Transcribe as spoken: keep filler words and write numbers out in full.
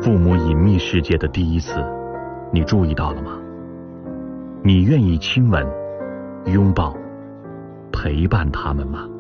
父母隐秘世界的第一次，你注意到了吗？你愿意亲吻、拥抱、陪伴他们吗？